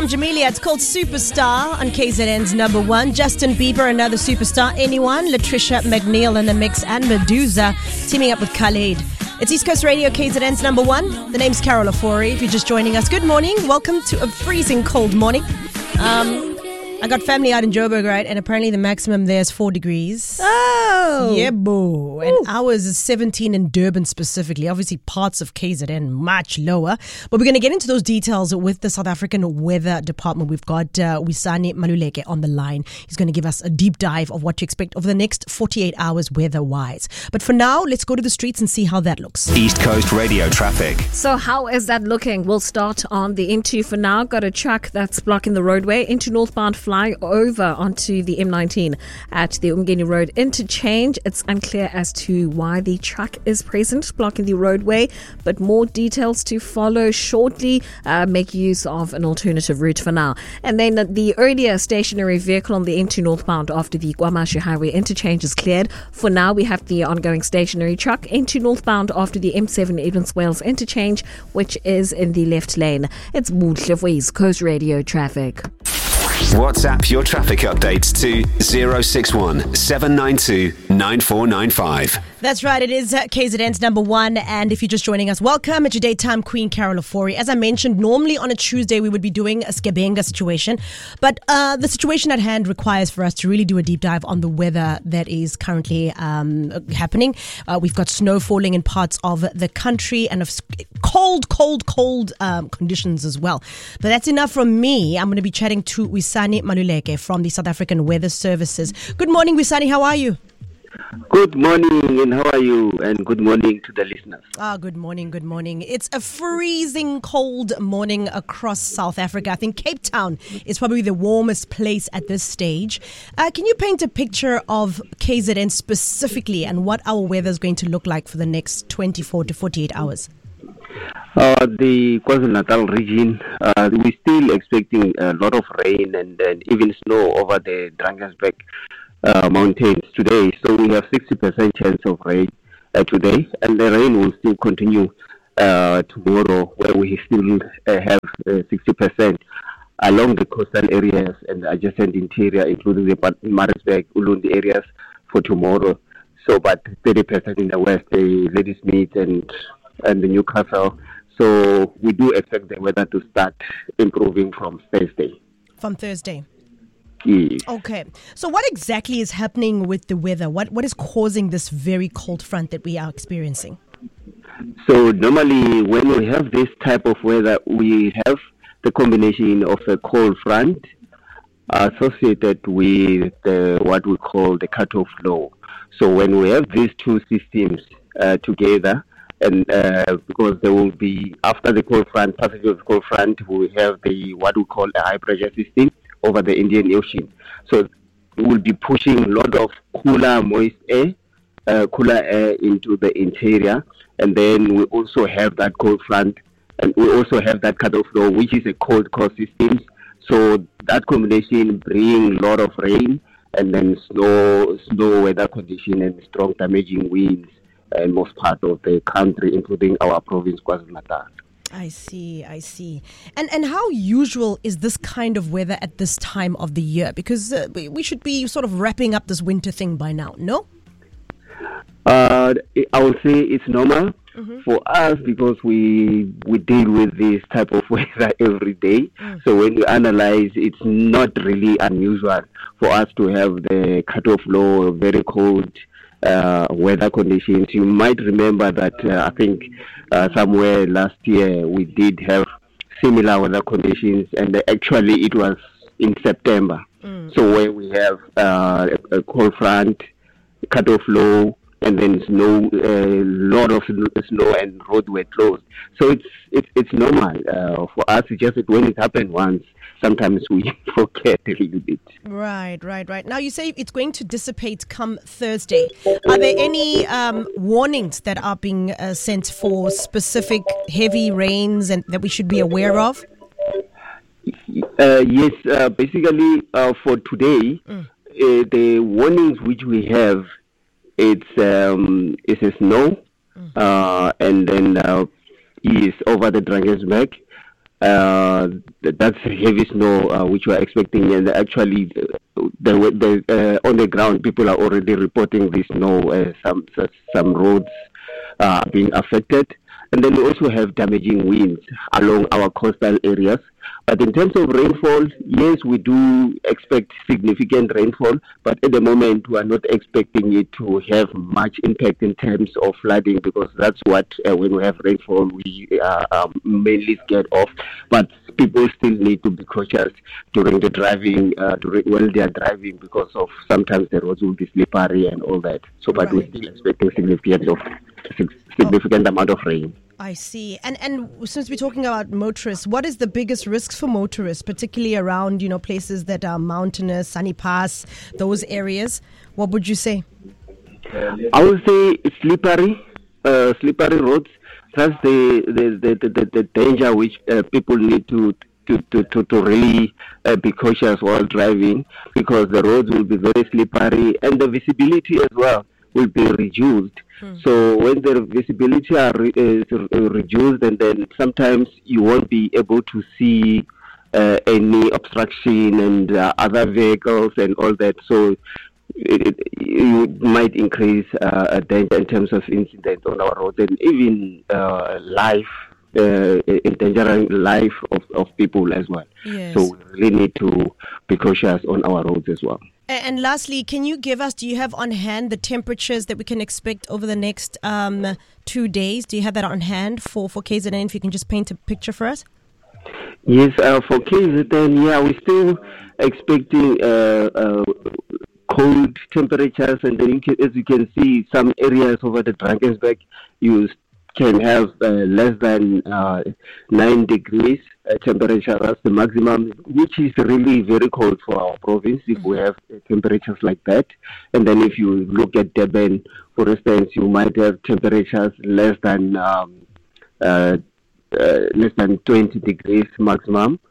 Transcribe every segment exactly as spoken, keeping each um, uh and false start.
Tom Jamelia. It's called Superstar on K Z N's number one. Justin Bieber, another superstar. Anyone? Latricia McNeil in the mix, and Medusa teaming up with Khalid. It's East Coast Radio, K Z N's number one. The name's Carol Afori. If you're just joining us, good morning. Welcome to a freezing cold morning. Um, I got family out in Joburg, right? And apparently the maximum there is four degrees. Oh! Yeah, boo. And ours is seventeen in Durban specifically. Obviously, parts of K Z N much lower. But we're going to get into those details with the South African Weather Department. We've got uh, Wisani Maluleke on the line. He's going to give us a deep dive of what to expect over the next forty-eight hours weather-wise. But for now, let's go to the streets and see how that looks. East Coast Radio traffic. So how is that looking? We'll start on the M two for now. Got a truck that's blocking the roadway into northbound fly over onto the M nineteen at the Umgeni Road interchange. It's unclear as to why the truck is present blocking the roadway, but more details to follow shortly. Uh, make use of an alternative route for now. And then the earlier stationary vehicle on the M two northbound after the KwaMashu Highway interchange is cleared. For now, we have the ongoing stationary truck M two northbound after the M seven Edmonds Wales interchange, which is in the left lane. It's Muhle for East Coast Radio traffic. WhatsApp your traffic updates to zero six one seven nine two nine four nine five. That's right, it is uh, K Z N's number one. And if you're just joining us, welcome. It's your daytime queen, Carol Afori. As I mentioned, normally on a Tuesday, we would be doing a Skebenga situation. But uh, the situation at hand requires for us to really do a deep dive on the weather that is currently um, happening. Uh, we've got snow falling in parts of the country and of cold, cold, cold um, conditions as well. But that's enough from me. I'm going to be chatting to Wisani Maluleke from the South African Weather Services. Good morning, Wisani. How are you? Good morning, and how are you? And good morning to the listeners. Ah, good morning, good morning. It's a freezing cold morning across South Africa. I think Cape Town is probably the warmest place at this stage. Uh, can you paint a picture of K Z N specifically and what our weather is going to look like for the next twenty-four to forty-eight hours? Uh, the KwaZulu-Natal region, uh, we're still expecting a lot of rain and, and even snow over the Drakensberg uh, mountains today. So we have sixty percent chance of rain uh, today, and the rain will still continue uh, tomorrow, where we still uh, have uh, sixty percent along the coastal areas and the adjacent interior, including the Maritzburg, Ulundi areas for tomorrow. So, but thirty percent in the west, the Ladysmith and and the Newcastle. So we do expect the weather to start improving from Thursday. From Thursday? Yes. Okay. So what exactly is happening with the weather? What What is causing this very cold front that we are experiencing? So normally when we have this type of weather, we have the combination of a cold front associated with the, what we call the cutoff low. So when we have these two systems uh, together, and uh, because there will be, after the cold front, passage of the cold front, we have the what we call a high pressure system over the Indian Ocean. So we will be pushing a lot of cooler, moist air, uh, cooler air into the interior. And then we also have that cold front, and we also have that cutoff low, which is a cold core system. So that combination brings a lot of rain and then snow, snow weather condition and strong damaging winds in most part of the country, including our province, KwaZulu-Natal. I see, I see. And and how usual is this kind of weather at this time of the year? Because uh, we should be sort of wrapping up this winter thing by now, no? Uh, I would say it's normal mm-hmm. for us because we we deal with this type of weather every day. Mm. So when we analyze, it's not really unusual for us to have the cutoff low, very cold Uh, weather conditions. You might remember that uh, I think uh, somewhere last year we did have similar weather conditions, and actually it was in September. Mm. So where we have uh, a, a cold front, cut-off low, and then snow, a uh, lot of snow and roads were closed. So it's it's it's normal uh, for us. It's just that when it happened once, sometimes we forget a little bit. Right, right, right. Now you say it's going to dissipate come Thursday. Are there any um, warnings that are being uh, sent for specific heavy rains and that we should be aware of? Uh, yes, uh, basically uh, for today, mm. uh, the warnings which we have, it's um, it's a snow, mm. uh, and then uh, is over the Drakensberg. uh, that's heavy snow uh, which we are expecting, and actually the, the, the, uh, on the ground people are already reporting this snow, uh, some some roads uh, being affected. And then we also have damaging winds along our coastal areas. But in terms of rainfall, yes, we do expect significant rainfall, but at the moment we are not expecting it to have much impact in terms of flooding, because that's what, uh, when we have rainfall, we are um, mainly scared of. But people still need to be cautious during the driving, uh, during, when they are driving, because of sometimes the roads will be slippery and all that. So, but right. we're still expecting significant of significant oh. amount of rain. I see. And and since we're talking about motorists, what is the biggest risks for motorists, particularly around, you know, places that are mountainous, Sunny Pass, those areas? What would you say? I would say slippery, uh, slippery roads. That's the the, the, the, the danger which uh, people need to to, to, to, to really uh, be cautious while driving, because the roads will be very slippery and the visibility as well will be reduced. Hmm. So when the visibility are re- is reduced, and then sometimes you won't be able to see uh, any obstruction and uh, other vehicles and all that. So it, it, it might increase uh, a danger in terms of incidents on our roads, and even uh, life, uh, endangering life of, of people as well. Yes. So we really need to be cautious on our roads as well. And lastly, can you give us, do you have on hand the temperatures that we can expect over the next um, two days? Do you have that on hand for, for K Z N, if you can just paint a picture for us? Yes, uh, for K Z N, yeah, we're still expecting uh, uh, cold temperatures, and then you can, as you can see, some areas over the Drakensberg, you can have uh, less than uh, nine degrees uh, temperature. That's the maximum, which is really very cold for our province if we have uh, temperatures like that. And then if you look at Durban, for instance, you might have temperatures less than um, uh, uh, less than twenty degrees maximum.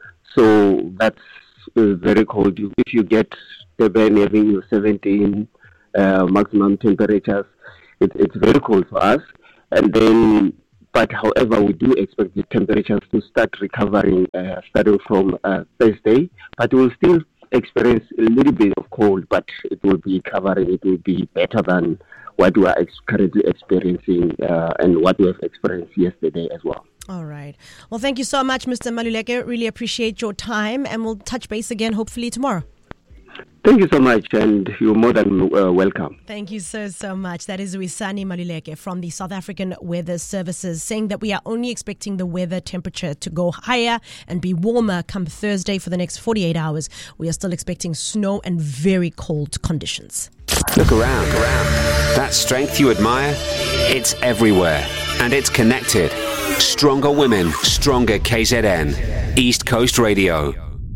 So that's uh, very cold. If you get Durban having seventeen uh, maximum temperatures, it, it's very cold for us. And then, but however, we do expect the temperatures to start recovering uh, starting from uh, Thursday. But we'll still experience a little bit of cold, but it will be covering. It will be better than what we are ex- currently experiencing uh, and what we have experienced yesterday as well. All right. Well, thank you so much, Mister Maluleke. Really appreciate your time, and we'll touch base again hopefully tomorrow. Thank you so much, and you're more than uh, welcome. Thank you so, so much. That is Wisani Maluleke from the South African Weather Services, saying that we are only expecting the weather temperature to go higher and be warmer come Thursday for the next forty-eight hours. We are still expecting snow and very cold conditions. Look around. around. That strength you admire, it's everywhere, and it's connected. Stronger women, stronger K Z N. East Coast Radio.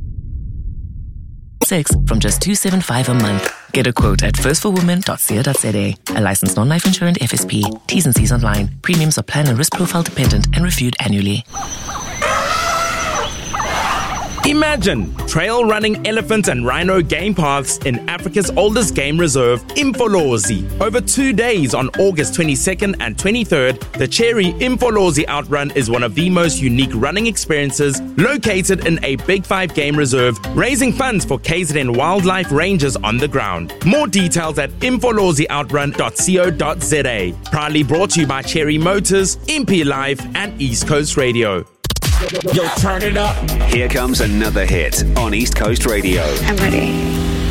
Six from just two hundred seventy-five dollars a month. Get a quote at first for women dot co dot za. A licensed non-life insurance F S P. T's and C's online. Premiums are plan and risk profile dependent and reviewed annually. Imagine trail running elephant and rhino game paths in Africa's oldest game reserve, Imfolozi. Over two days on August twenty-second and twenty-third, the Cherry Imfolozi Outrun is one of the most unique running experiences located in a Big Five game reserve, raising funds for K Z N wildlife rangers on the ground. More details at imfolozi outrun dot co dot za. Proudly brought to you by Cherry Motors, M P Live, and East Coast Radio. Yo, turn it up. Here comes another hit on East Coast Radio. I'm ready.